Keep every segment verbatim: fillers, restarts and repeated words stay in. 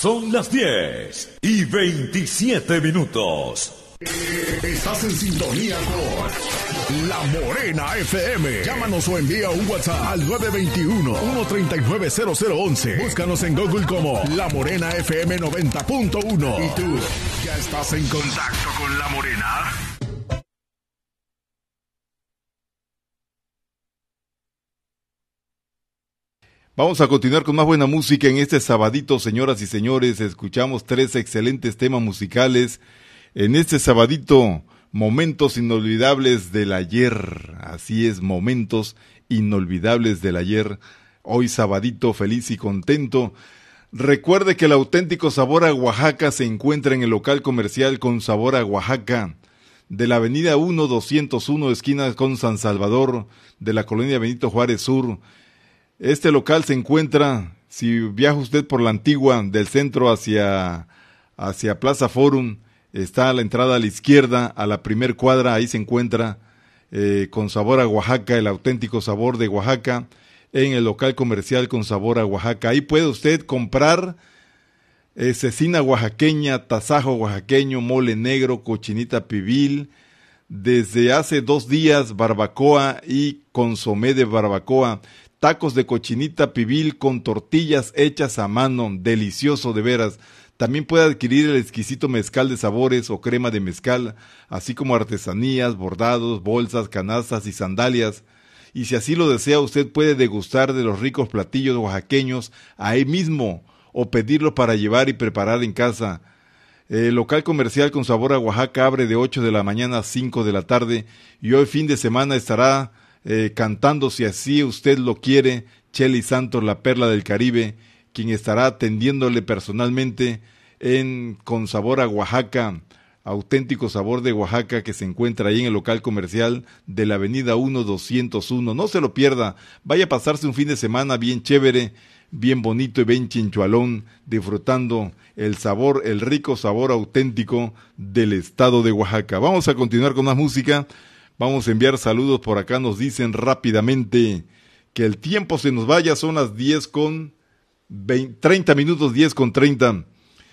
Son las diez y veintisiete minutos. Estás en sintonía con La Morena F M. Llámanos o envía un WhatsApp al nueve dos uno, uno tres nueve, cero cero uno uno. Búscanos en Google como La Morena F M noventa punto uno. ¿Y tú ya estás en contacto con La Morena? Vamos a continuar con más buena música en este sabadito, señoras y señores. Escuchamos tres excelentes temas musicales en este sabadito, momentos inolvidables del ayer. Así es, momentos inolvidables del ayer. Hoy sabadito feliz y contento. Recuerde que el auténtico sabor a Oaxaca se encuentra en el local comercial Con Sabor a Oaxaca, de la avenida uno doscientos uno, esquina con San Salvador, de la colonia Benito Juárez Sur. Este local se encuentra, si viaja usted por la antigua, del centro hacia, hacia Plaza Forum, está a la entrada a la izquierda, a la primer cuadra, ahí se encuentra eh, Con Sabor a Oaxaca, el auténtico sabor de Oaxaca, en el local comercial Con Sabor a Oaxaca. Ahí puede usted comprar eh, cecina oaxaqueña, tasajo oaxaqueño, mole negro, cochinita pibil, desde hace dos días barbacoa y consomé de barbacoa, tacos de cochinita pibil con tortillas hechas a mano, delicioso de veras. También puede adquirir el exquisito mezcal de sabores o crema de mezcal, así como artesanías, bordados, bolsas, canastas y sandalias. Y si así lo desea, usted puede degustar de los ricos platillos oaxaqueños ahí mismo o pedirlo para llevar y preparar en casa. El local comercial Con Sabor a Oaxaca abre de ocho de la mañana a cinco de la tarde y hoy fin de semana estará Eh, cantando, si así usted lo quiere, Chely Santos, la perla del Caribe, quien estará atendiéndole personalmente en Con Sabor a Oaxaca, auténtico sabor de Oaxaca, que se encuentra ahí en el local comercial de la avenida uno doscientos uno. No se lo pierda, vaya a pasarse un fin de semana bien chévere, bien bonito y bien chinchualón, disfrutando el sabor, el rico sabor auténtico del estado de Oaxaca. Vamos a continuar con más música. Vamos a enviar saludos por acá, nos dicen rápidamente que el tiempo se nos vaya, son las diez con veinte, treinta minutos, diez con treinta.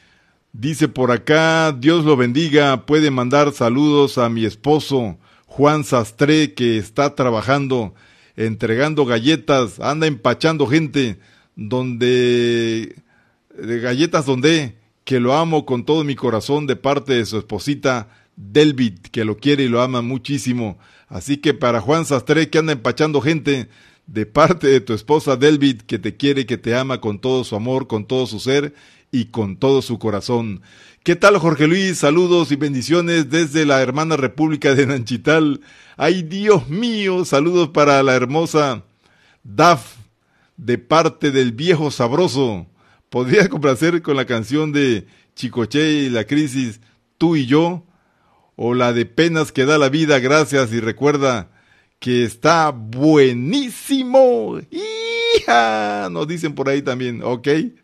Dice por acá, Dios lo bendiga, puede mandar saludos a mi esposo, Juan Sastre, que está trabajando, entregando galletas, anda empachando gente, donde, de galletas donde, que lo amo con todo mi corazón de parte de su esposita, Delvid, que lo quiere y lo ama muchísimo. Así que para Juan Sastre, que anda empachando gente, de parte de tu esposa Delvid, que te quiere y que te ama con todo su amor, con todo su ser y con todo su corazón. ¿Qué tal, Jorge Luis? Saludos y bendiciones desde la hermana República de Nanchital. ¡Ay, Dios mío! Saludos para la hermosa Daf, de parte del viejo sabroso. ¿Podría complacer con la canción de Chicoche y la crisis, Tú y yo? O la de Penas que da la vida, gracias, y recuerda que está buenísimo. ¡Hija! Nos dicen por ahí también, ¿ok?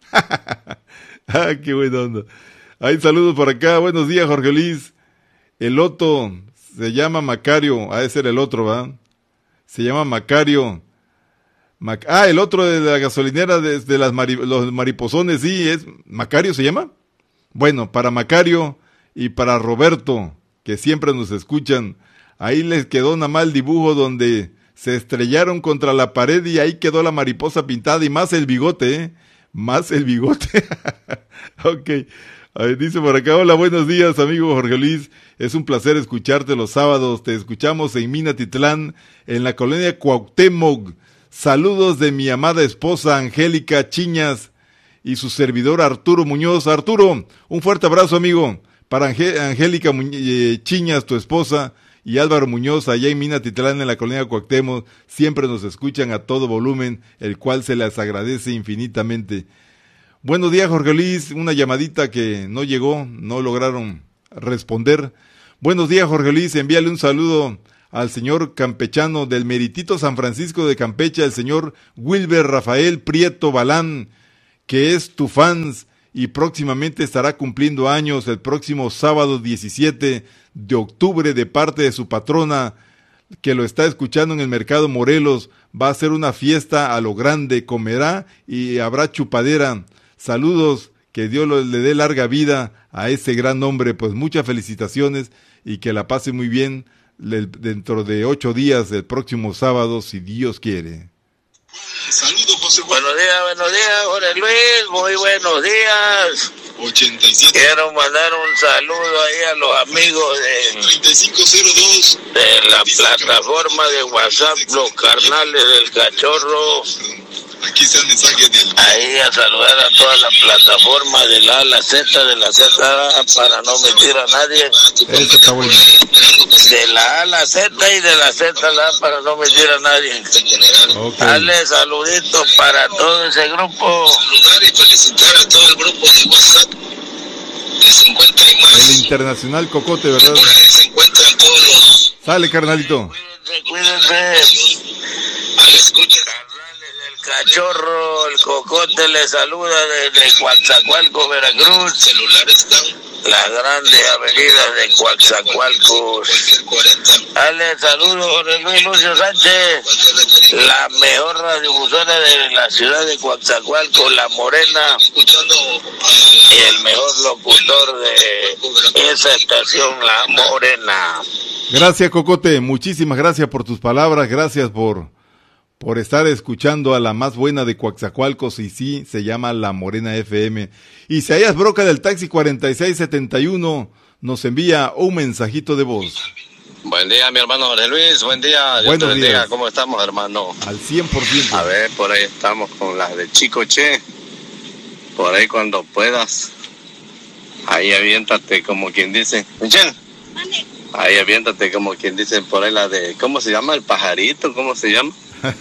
¡Ah, qué buena onda! Hay saludos por acá, buenos días, Jorge Luis. El otro se llama Macario, ha de ser el otro, ¿verdad? Se llama Macario. Mac ah, el otro de la gasolinera de, de las mari los mariposones, sí, es Macario, ¿se llama? Bueno, para Macario y para Roberto, que siempre nos escuchan, ahí les quedó nada más el dibujo donde se estrellaron contra la pared y ahí quedó la mariposa pintada y más el bigote, ¿eh? Más el bigote. Ok. Ahí dice por acá, hola, buenos días, amigo Jorge Luis. Es un placer escucharte los sábados. Te escuchamos en Minatitlán, en la colonia Cuauhtémoc. Saludos de mi amada esposa Angélica Chiñas y su servidor Arturo Muñoz. Arturo, un fuerte abrazo, amigo. Para Angélica Chiñas, tu esposa, y Álvaro Muñoz, allá en Minatitlán, en la colonia Cuauhtémoc, siempre nos escuchan a todo volumen, el cual se les agradece infinitamente. Buenos días, Jorge Luis, una llamadita que no llegó, no lograron responder. Buenos días, Jorge Luis, envíale un saludo al señor campechano del Meritito San Francisco de Campeche, el señor Wilber Rafael Prieto Balán, que es tu fans, y próximamente estará cumpliendo años el próximo sábado diecisiete de octubre de parte de su patrona, que lo está escuchando en el Mercado Morelos. Va a ser una fiesta a lo grande, comerá y habrá chupadera. Saludos, que Dios lo, le dé larga vida a ese gran hombre, pues muchas felicitaciones y que la pase muy bien le, dentro de ocho días, el próximo sábado, si Dios quiere. Saludos, José. Buenos días, buenos días, Jorge Luis, muy buenos días. ochenta y siete. Quiero mandar un saludo ahí a los amigos de treinta y cinco cero dos de la plataforma de WhatsApp, los carnales del cachorro. Aquí está el mensaje del... Ahí a saludar a toda la plataforma de la A a la Z, de la Z para no mentir a nadie. Eso está bueno. De la A a la Z y de la Z a la A para no mentir a nadie. Okay. Dale saluditos para todo ese grupo. Saludar y felicitar a todo el grupo de WhatsApp de cincuenta y más. El Internacional Cocote, ¿verdad? Por ahí se encuentran todos los... Sale, carnalito. Cuídense, cuídense. Al escuchar. Cachorro, el Cocote le saluda desde Coatzacoalcos, Veracruz. Celulares down. Las grandes avenidas de Coatzacoalcos. Dale saludos, Jorge Luis Lucio Sánchez, la mejor radiodifusora de la ciudad de Coatzacoalcos, La Morena, y el mejor locutor de esa estación, La Morena. Gracias, Cocote, muchísimas gracias por tus palabras, gracias por... por estar escuchando a la más buena de Coatzacoalcos, y sí, se llama La Morena F M. Y Isaías Broca del Taxi cuarenta y seis setenta y uno nos envía un mensajito de voz. Buen día, mi hermano Jorge Luis, buen día. Dios Buenos te bendiga. días. ¿Cómo estamos, hermano? Al cien por ciento. A ver, por ahí estamos con las de Chico Che. Por ahí cuando puedas. Ahí aviéntate como quien dice. Michelle. Ahí aviéntate como quien dice por ahí la de... ¿Cómo se llama? El pajarito, ¿cómo se llama?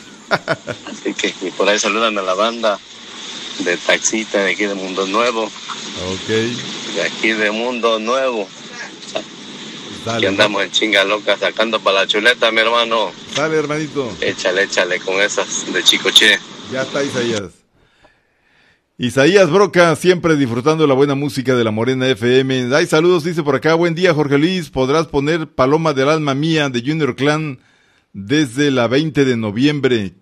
Así que y por ahí saludan a la banda de taxista de aquí de Mundo Nuevo. Ok. De aquí de Mundo Nuevo. Dale, aquí andamos dale. En chinga loca sacando para la chuleta, mi hermano. Dale, hermanito. Échale, échale con esas de Chicoche. Ya está Isaías. Isaías Broca, siempre disfrutando la buena música de La Morena F M. Hay saludos, dice por acá. Buen día, Jorge Luis. ¿Podrás poner Paloma del Alma Mía de Junior Clan desde la veinte de noviembre?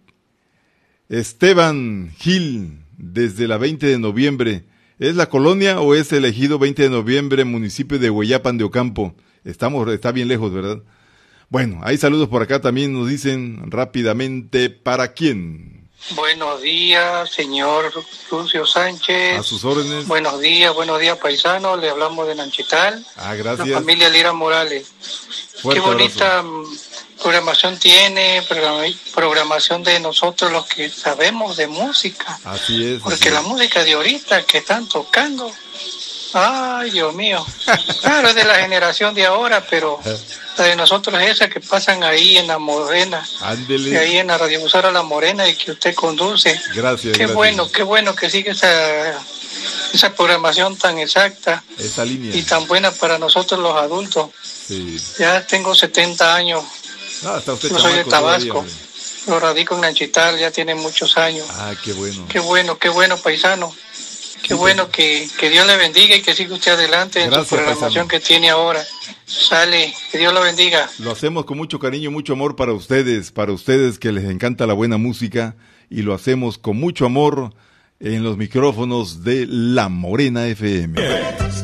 Esteban Gil, desde la veinte de noviembre. ¿Es la colonia o es el ejido veinte de noviembre, municipio de Hueyapan de Ocampo? Estamos, está bien lejos, ¿verdad? Bueno, hay saludos por acá también, nos dicen rápidamente, ¿para quién? Buenos días, señor Lucio Sánchez. A sus órdenes. Buenos días, buenos días, paisanos. Le hablamos de Nanchital. Ah, gracias. La familia Lira Morales. Fuerte Qué bonita abrazo. Programación tiene, programación de nosotros los que sabemos de música. Así es. Porque así la es. música de ahorita que están tocando, ay, Dios mío. Claro, es de la generación de ahora, pero la de nosotros es esa que pasan ahí en La Morena. Ándele. Y ahí en la radiodifusora La Morena y que usted conduce. Gracias. Qué gracias. bueno, qué bueno que sigue esa, esa programación tan exacta. Esa línea. Y tan buena para nosotros los adultos. Sí. Ya tengo setenta años. No, está usted Yo soy de todavía, Tabasco. hombre. Lo radico en Nanchital, ya tiene muchos años. Ah, qué bueno. Qué bueno, qué bueno, paisano. Qué Sí, bueno que, que Dios le bendiga y que siga usted adelante en Gracias, su programación paisano. que tiene ahora. Sale, que Dios lo bendiga. Lo hacemos con mucho cariño y mucho amor para ustedes, para ustedes que les encanta la buena música, y lo hacemos con mucho amor en los micrófonos de La Morena F M.